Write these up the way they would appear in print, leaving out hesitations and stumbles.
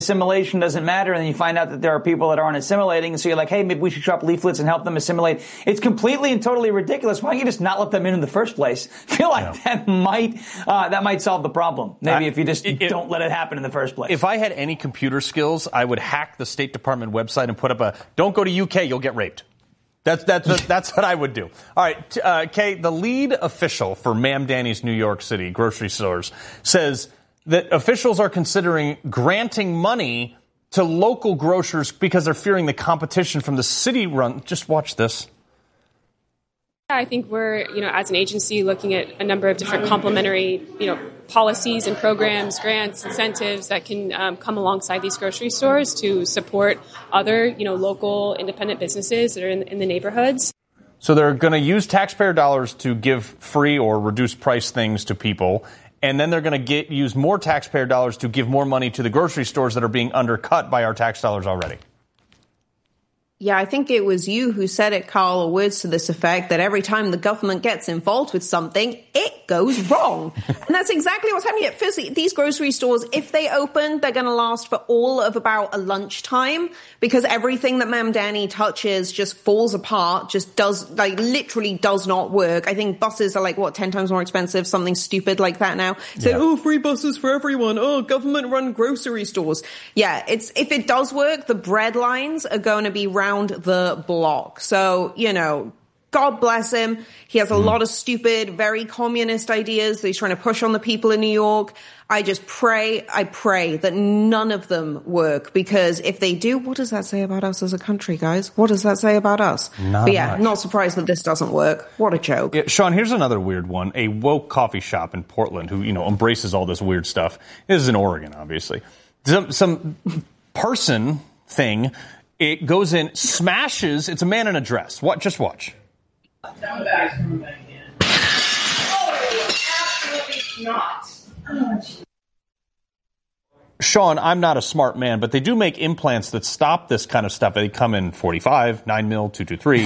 assimilation doesn't matter, and then you find out that there are people that aren't assimilating, and so you're like, hey, maybe we should drop leaflets and help them assimilate. It's completely and totally ridiculous. Why don't you just not let them in the first place? I feel like that might solve the problem. Maybe if you just don't let it happen in the first place. If I had any computer skills, I would hack the State Department website and put up don't go to UK, you'll get raped. That's what I would do. All right, Kay, the lead official for Ma'am Danny's New York City grocery stores says that officials are considering granting money to local grocers because they're fearing the competition from the city-run. Just watch this. I think we're, as an agency looking at a number of different complementary, policies and programs, grants, incentives that can come alongside these grocery stores to support other, local independent businesses that are in the neighborhoods. So they're going to use taxpayer dollars to give free or reduced price things to people. And then they're going to use more taxpayer dollars to give more money to the grocery stores that are being undercut by our tax dollars already. Yeah, I think it was you who said it, Carl, or words to this effect, that every time the government gets involved with something, it goes wrong. And that's exactly what's happening. Firstly, these grocery stores, if they open, they're going to last for all of about a lunchtime, because everything that Ma'am Danny touches just falls apart, just literally does not work. I think buses are 10 times more expensive, something stupid like that now. So, free buses for everyone. Government-run grocery stores. Yeah, if it does work, the bread lines are going to be round the block. So, God bless him. He has a lot of stupid, very communist ideas that he's trying to push on the people in New York. I pray that none of them work, because if they do, what does that say about us as a country, guys? What does that say about us? Not surprised that this doesn't work. What a joke. Yeah, Sean, here's another weird one. A woke coffee shop in Portland who, embraces all this weird stuff. This is in Oregon, obviously. Some person thing, it goes in, smashes, it's a man in a dress. Just watch. Scumbag's coming back in. Oh, absolutely not. Sean, I'm not a smart man, but they do make implants that stop this kind of stuff. They come in 45, 9 mil, 223,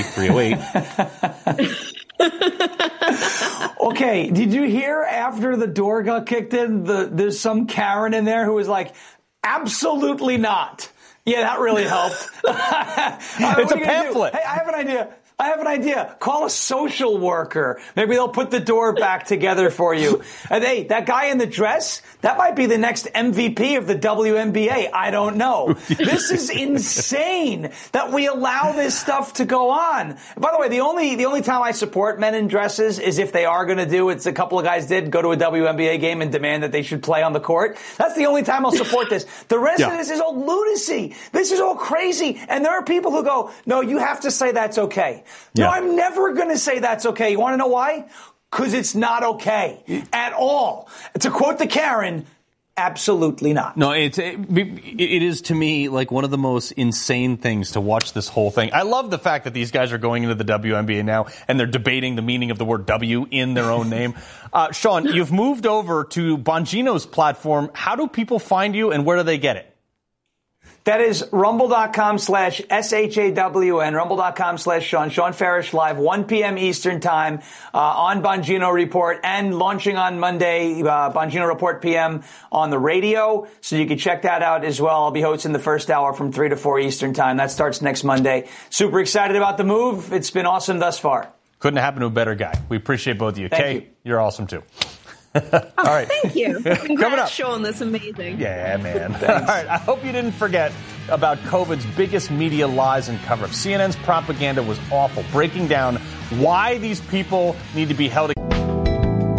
308. Okay, did you hear after the door got kicked in, there's some Karen in there who was like, absolutely not. Yeah, that really helped. It's a pamphlet. Hey, I have an idea. Call a social worker. Maybe they'll put the door back together for you. And hey, that guy in the dress, that might be the next MVP of the WNBA. I don't know. This is insane that we allow this stuff to go on. By the way, the only time I support men in dresses is if they are going to do what a couple of guys did, go to a WNBA game and demand that they should play on the court. That's the only time I'll support this. The rest of this is all lunacy. This is all crazy. And there are people who go, no, you have to say that's okay. No, I'm never going to say that's okay. You want to know why? Because it's not okay at all. To quote the Karen, absolutely not. No, it is to me like one of the most insane things to watch this whole thing. I love the fact that these guys are going into the WNBA now and they're debating the meaning of the word W in their own name. Sean, you've moved over to Bongino's platform. How do people find you and where do they get it? That is rumble.com/SHAWN, rumble.com/Sean. Sean Farish Live, 1 p.m. Eastern Time on Bongino Report, and launching on Monday, Bongino Report PM on the radio. So you can check that out as well. I'll be hosting the first hour from 3 to 4 Eastern Time. That starts next Monday. Super excited about the move. It's been awesome thus far. Couldn't happen to a better guy. We appreciate both of you. Thank you. You're awesome too. All right. Thank you. Congrats, Sean. That's amazing. Yeah, man. All right. I hope you didn't forget about COVID's biggest media lies and cover-up. CNN's propaganda was awful, breaking down why these people need to be held accountable.